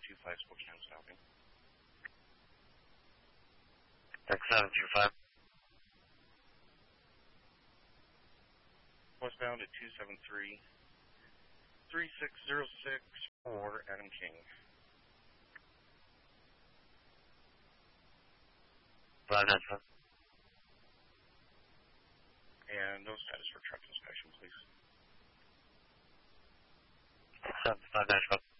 725 Spokane stopping. Deck 725. Westbound at 273, 3606 for Adam King. And no status for truck inspection, please. 759.